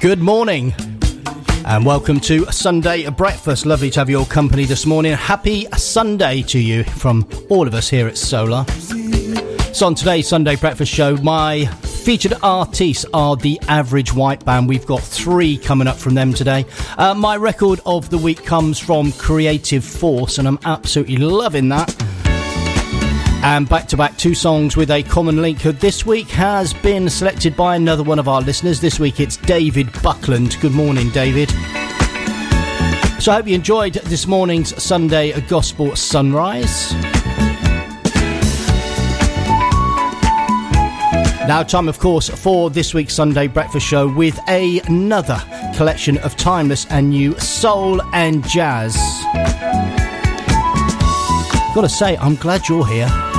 Good morning and welcome to Sunday Breakfast. Lovely to have your company this morning. Happy Sunday to you from all of us here at Solar. So on today's Sunday Breakfast show, my featured artists are the Average White Band. We've got 3 coming up from them today. My record of the week comes from Creative Force and I'm absolutely loving that. And back-to-back 2 songs with a common link this week has been selected by another one of our listeners. This week it's David Buckland. Good morning, David. So I hope you enjoyed this morning's Sunday Gospel Sunrise. Now time, of course, for this week's Sunday Breakfast show with another collection of timeless and new soul and jazz. Gotta say, I'm glad you're here.